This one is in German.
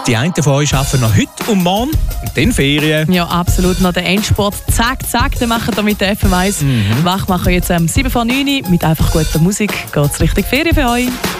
Die einen von euch arbeiten noch heute und morgen und dann Ferien. Ja, absolut. Noch der Endsport. Zack, zack, den machen wir mit der FM1. Wachmacher jetzt 7 vor 9 mit einfach guter Musik. Geht's richtig Ferien für euch.